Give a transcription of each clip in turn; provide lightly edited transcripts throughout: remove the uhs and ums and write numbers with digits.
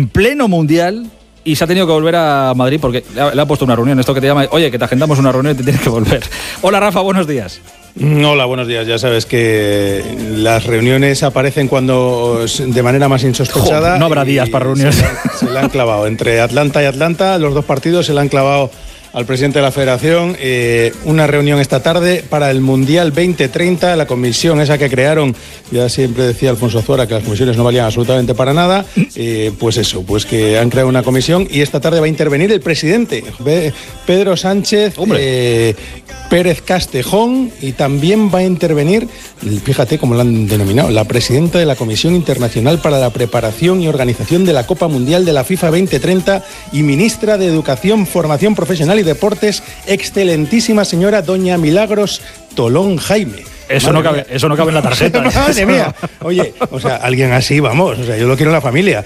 pleno Mundial y se ha tenido que volver a Madrid porque le ha puesto una reunión. Esto que te llama, oye, que te agendamos una reunión y te tienes que volver. Hola, Rafa, buenos días. Hola, buenos días. Ya sabes que las reuniones aparecen cuando de manera más insospechada. No habrá días para reuniones. Se le han clavado. Entre Atlanta y Atlanta, los dos partidos se le han clavado al presidente de la Federación. Una reunión esta tarde para el Mundial 2030, la comisión esa que crearon. Ya siempre decía Alfonso Zuara que las comisiones no valían absolutamente para nada. Pues eso, pues que han creado una comisión y esta tarde va a intervenir el presidente, Pedro Sánchez Pérez Castejón, y también va a intervenir, fíjate cómo lo han denominado, la presidenta de la Comisión Internacional para la Preparación y Organización de la Copa Mundial de la FIFA 2030 y ministra de Educación, Formación Profesional y Deportes, excelentísima señora doña Milagros Tolón Jaime. Eso no cabe en la tarjeta. Madre mía. Oye, o sea, alguien así, vamos, o sea, yo lo quiero en la familia.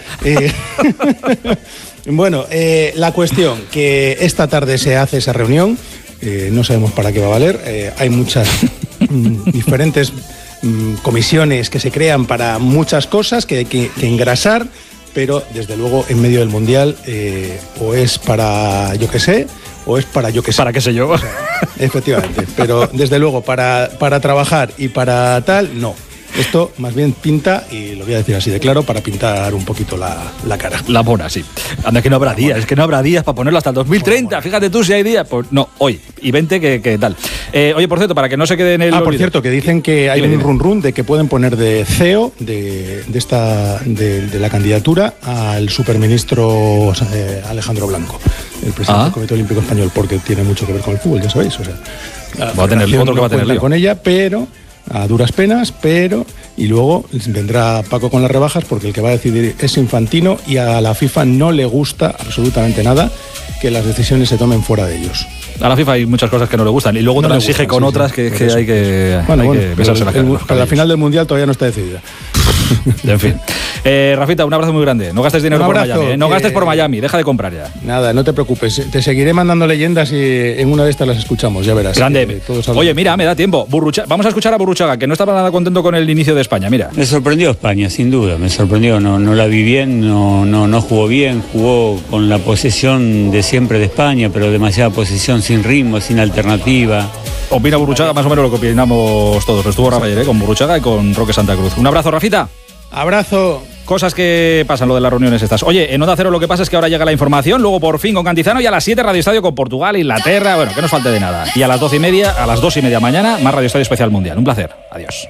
Bueno, la cuestión, que esta tarde se hace esa reunión, no sabemos para qué va a valer, hay muchas diferentes comisiones que se crean para muchas cosas que hay que engrasar, pero desde luego en medio del Mundial o es para yo qué sé, o es para yo qué sé. Para qué sé yo. O sea, efectivamente, pero desde luego para trabajar y para tal, no. Esto más bien pinta, y lo voy a decir así de claro, para pintar un poquito la cara. La mona, sí. Anda, que no habrá días, es que no habrá días para ponerlo hasta el 2030. Fíjate tú si hay días. Pues no, hoy. Y 20, que tal. Oye, por cierto, para que no se quede en el... por cierto, que dicen que hay un run de que pueden poner de CEO de la candidatura al superministro Alejandro Blanco, el presidente del Comité Olímpico Español, porque tiene mucho que ver con el fútbol, ya sabéis. O sea, va a tener otro que va a tener lío con ella, pero... a duras penas, y luego vendrá Paco con las rebajas, porque el que va a decidir es Infantino, y a la FIFA no le gusta absolutamente nada que las decisiones se tomen fuera de ellos. A la FIFA hay muchas cosas que no le gustan y luego no exige con otras que hay que besarse la cara. Para la final del Mundial todavía no está decidida. En fin. Rafita, un abrazo muy grande. No gastes dinero por Miami. No gastes por Miami, deja de comprar ya. Nada, no te preocupes. Te seguiré mandando leyendas y en una de estas las escuchamos, ya verás. Grande. Oye, mira, me da tiempo. Vamos a escuchar a Burruchaga, que no estaba nada contento con el inicio de España. Mira. Me sorprendió España, sin duda. Me sorprendió. No la vi bien, no jugó bien. Jugó con la posesión de siempre de España, pero demasiada posesión, sin ritmo, sin alternativa. Opina Burruchaga más o menos lo que opinamos todos. Estuvo Rafa ayer, con Burruchaga y con Roque Santa Cruz. Un abrazo, Rafita. Abrazo. Cosas que pasan, lo de las reuniones estas. Oye, en Onda Cero lo que pasa es que ahora llega la información, luego por fin con Cantizano, y a las 7 Radio Estadio con Portugal, Inglaterra, bueno, que no nos falte de nada. Y a las 2:30 mañana, más Radio Estadio Especial Mundial. Un placer. Adiós.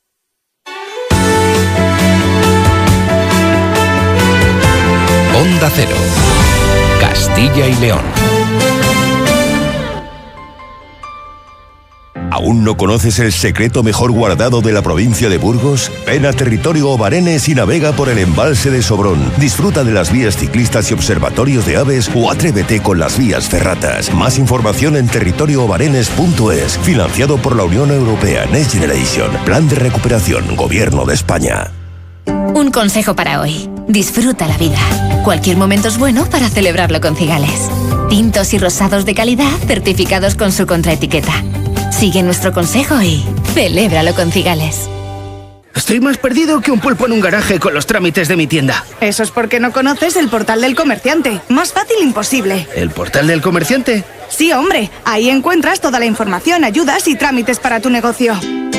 Onda Cero. Castilla y León. ¿Aún no conoces el secreto mejor guardado de la provincia de Burgos? Ven a Territorio Obarenes y navega por el embalse de Sobrón. Disfruta de las vías ciclistas y observatorios de aves o atrévete con las vías ferratas. Más información en territorioobarenes.es. Financiado por la Unión Europea Next Generation. Plan de recuperación. Gobierno de España. Un consejo para hoy. Disfruta la vida. Cualquier momento es bueno para celebrarlo con Cigales. Tintos y rosados de calidad certificados con su contraetiqueta. Sigue nuestro consejo y celébralo con Cigales. Estoy más perdido que un pulpo en un garaje con los trámites de mi tienda. Eso es porque no conoces el Portal del Comerciante. Más fácil imposible. ¿El Portal del Comerciante? Sí, hombre. Ahí encuentras toda la información, ayudas y trámites para tu negocio.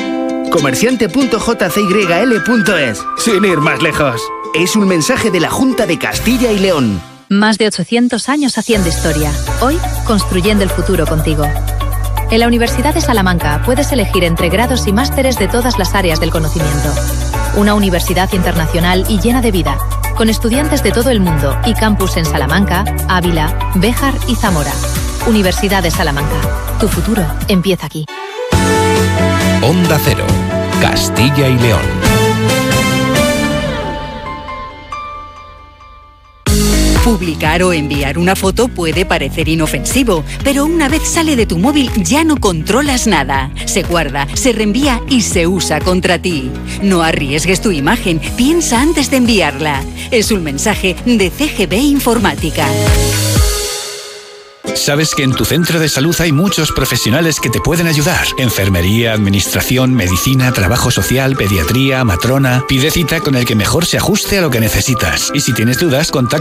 Comerciante.jcyl.es. Sin ir más lejos. Es un mensaje de la Junta de Castilla y León. Más de 800 años haciendo historia. Hoy, construyendo el futuro contigo. En la Universidad de Salamanca puedes elegir entre grados y másteres de todas las áreas del conocimiento. Una universidad internacional y llena de vida, con estudiantes de todo el mundo y campus en Salamanca, Ávila, Béjar y Zamora. Universidad de Salamanca. Tu futuro empieza aquí. Onda Cero. Castilla y León. Publicar o enviar una foto puede parecer inofensivo, pero una vez sale de tu móvil ya no controlas nada. Se guarda, se reenvía y se usa contra ti. No arriesgues tu imagen, piensa antes de enviarla. Es un mensaje de CGB Informática. Sabes que en tu centro de salud hay muchos profesionales que te pueden ayudar. Enfermería, administración, medicina, trabajo social, pediatría, matrona. Pide cita con el que mejor se ajuste a lo que necesitas. Y si tienes dudas, contacta